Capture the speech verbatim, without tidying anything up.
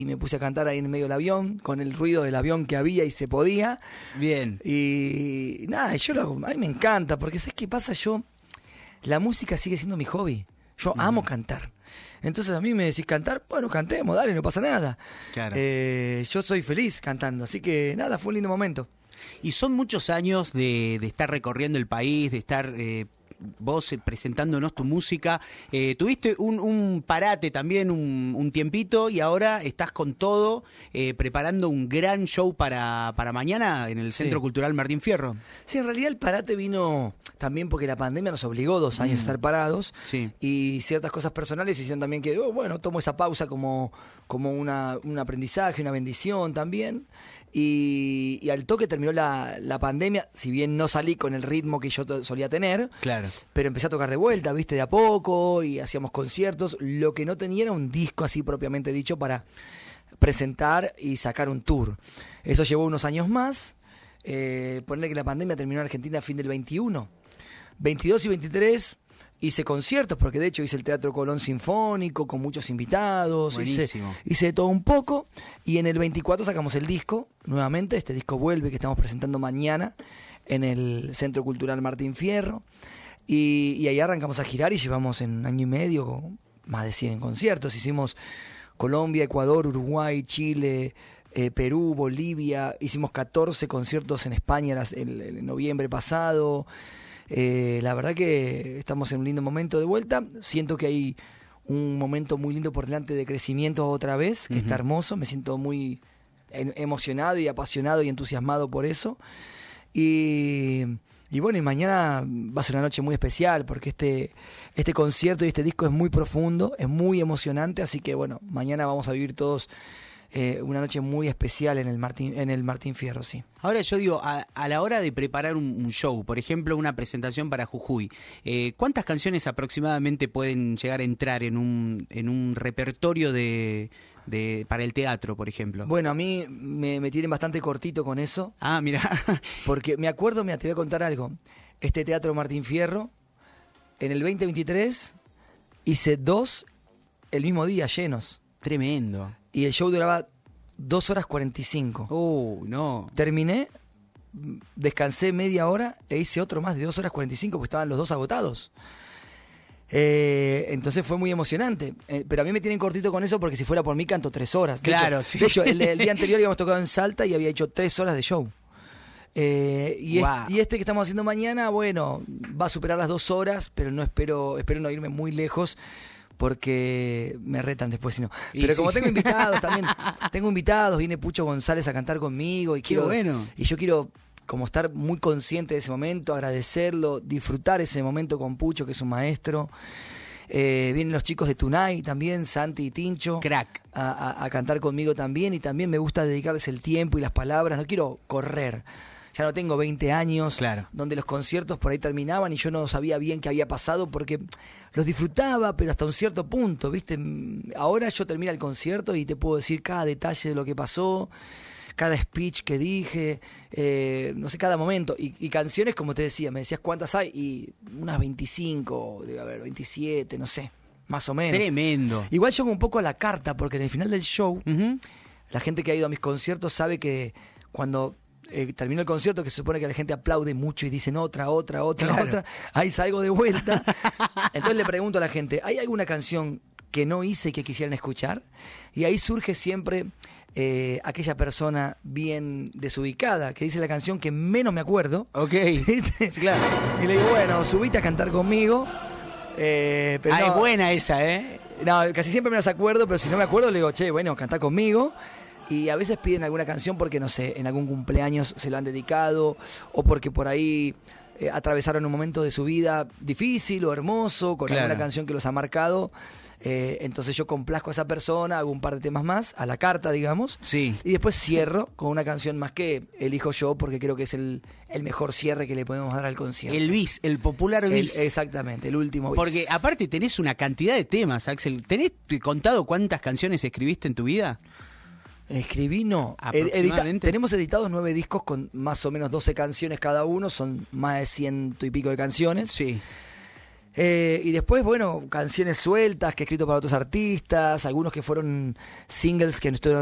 y me puse a cantar ahí en medio del avión, con el ruido del avión que había y se podía. Bien. Y nada, yo lo, a mí me encanta, porque ¿sabes qué pasa? Yo, la música sigue siendo mi hobby. Yo mm. amo cantar. Entonces a mí me decís cantar, bueno, cantemos, dale, no pasa nada. Claro. Eh, yo soy feliz cantando, así que nada, fue un lindo momento. Y son muchos años de, de estar recorriendo el país, de estar... Eh, vos presentándonos tu música, eh, tuviste un, un parate también, un, un tiempito, y ahora estás con todo, eh, preparando un gran show para, para mañana en el Centro Sí. Cultural Martín Fierro. Sí, en realidad el parate vino también porque la pandemia nos obligó dos años mm. a estar parados, sí. y ciertas cosas personales hicieron también que, oh, bueno, tomo esa pausa como, como una, un aprendizaje, una bendición también. Y, y al toque terminó la, la pandemia, si bien no salí con el ritmo que yo to- solía tener, claro. pero empecé a tocar de vuelta, viste, de a poco, y hacíamos conciertos. Lo que no tenía era un disco así propiamente dicho para presentar y sacar un tour. Eso llevó unos años más, eh, ponerle que la pandemia terminó en Argentina a fin del veintiuno. veintidós y veintitrés hice conciertos, porque de hecho hice el Teatro Colón Sinfónico con muchos invitados, hice, hice de todo un poco, y en el veinticuatro sacamos el disco, nuevamente, este disco vuelve, que estamos presentando mañana en el Centro Cultural Martín Fierro, y, y ahí arrancamos a girar y llevamos en un año y medio más de cien conciertos. Hicimos Colombia, Ecuador, Uruguay, Chile, eh, Perú, Bolivia, hicimos catorce conciertos en España las, el, el noviembre pasado. Eh, la verdad que estamos en un lindo momento de vuelta. Siento que hay un momento muy lindo por delante de crecimiento otra vez, que uh-huh. está hermoso. Me siento muy en, emocionado y apasionado y entusiasmado por eso. Y, y bueno, y mañana va a ser una noche muy especial, porque este, este concierto y este disco es muy profundo, es muy emocionante. Así que bueno, mañana vamos a vivir todos Eh, una noche muy especial en el Martín, en el Martín Fierro, sí. Ahora yo digo, a, a la hora de preparar un, un show, por ejemplo, una presentación para Jujuy, eh, ¿cuántas canciones aproximadamente pueden llegar a entrar en un, en un repertorio de, de para el teatro, por ejemplo? Bueno, a mí me, me tienen bastante cortito con eso. Ah, mira. Porque me acuerdo, mira, te voy a contar algo. Este Teatro Martín Fierro, en el veinte veintitrés, hice dos el mismo día, llenos. Tremendo. Y el show duraba dos horas cuarenta y cinco. Oh, no. Terminé, descansé media hora e hice otro más de dos horas cuarenta y cinco porque estaban los dos agotados. Eh, entonces fue muy emocionante. Eh, pero a mí me tienen cortito con eso porque si fuera por mí canto tres horas. De claro, hecho, sí. De hecho, el, el día anterior habíamos tocado en Salta y había hecho tres horas de show. Eh, y, wow. es, y este que estamos haciendo mañana, bueno, va a superar las dos horas, pero no espero, espero no irme muy lejos, porque me retan después, si no. Pero y como sí. tengo invitados también, tengo invitados, viene Pucho González a cantar conmigo y Qué quiero, bueno. y yo quiero como estar muy consciente de ese momento, agradecerlo, disfrutar ese momento con Pucho, que es un maestro. Eh, vienen los chicos de Tunay también, Santi y Tincho. Crack. A, a, a cantar conmigo también, y también me gusta dedicarles el tiempo y las palabras. No quiero correr. Ya no tengo veinte años, claro. donde los conciertos por ahí terminaban y yo no sabía bien qué había pasado porque los disfrutaba, pero hasta un cierto punto, ¿viste? Ahora yo termino el concierto y te puedo decir cada detalle de lo que pasó, cada speech que dije, eh, no sé, cada momento. Y, y canciones, como te decía, me decías cuántas hay, y unas veinticinco, debe haber veintisiete, no sé, más o menos. Tremendo. Igual yo hago un poco a la carta, porque en el final del show, uh-huh. la gente que ha ido a mis conciertos sabe que cuando eh, termino el concierto, que se supone que la gente aplaude mucho y dicen otra, otra, otra, claro. otra, ahí salgo de vuelta. Entonces le pregunto a la gente, ¿hay alguna canción que no hice y que quisieran escuchar? Y ahí surge siempre eh, aquella persona bien desubicada que dice la canción que menos me acuerdo. Ok. Claro. Y le digo, bueno, subite a cantar conmigo. Eh, pero ah, no, es buena esa, ¿eh? No, casi siempre me las acuerdo, pero si no me acuerdo le digo, che, bueno, cantá conmigo. Y a veces piden alguna canción porque, no sé, en algún cumpleaños se lo han dedicado, o porque por ahí eh, atravesaron un momento de su vida difícil o hermoso, con claro. alguna canción que los ha marcado. Eh, entonces yo complazco a esa persona, hago un par de temas más, a la carta, digamos. Sí. Y después cierro con una canción más que elijo yo, porque creo que es el, el mejor cierre que le podemos dar al concierto. El bis, el popular bis. El, exactamente, el último bis. Porque aparte tenés una cantidad de temas, Axel. ¿Tenés contado cuántas canciones escribiste en tu vida? Escribí, no. Aproximadamente. Edita- tenemos editados nueve discos con más o menos doce canciones cada uno, son más de ciento y pico de canciones. Sí. Eh, y después, bueno, canciones sueltas que he escrito para otros artistas, algunos que fueron singles que estuvieron